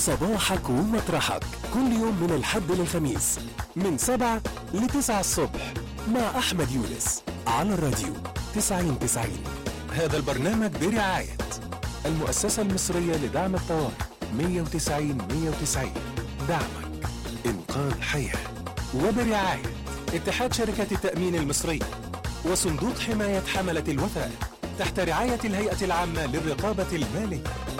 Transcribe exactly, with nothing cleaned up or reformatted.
صباحك ومطرحك كل يوم من الحد للخميس من سبعة لتسعة الصبح مع أحمد يونس على الراديو تسعين تسعين. هذا البرنامج برعاية المؤسسة المصرية لدعم الطوارئ مية وتسعين مية وتسعين، دعمك إنقاذ حياة. وبرعاية اتحاد شركات التأمين المصري وصندوق حماية حملة الوثائق تحت رعاية الهيئة العامة للرقابة المالية.